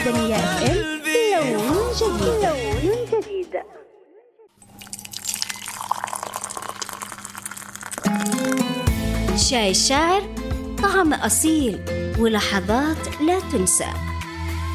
دنيا FM لون جديد. شاي الشاعر طعم أصيل ولحظات لا تنسى.